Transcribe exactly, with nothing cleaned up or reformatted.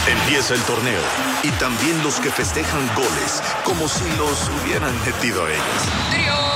Empieza el torneo y también los que festejan goles como si los hubieran metido ellos. ¡Trío!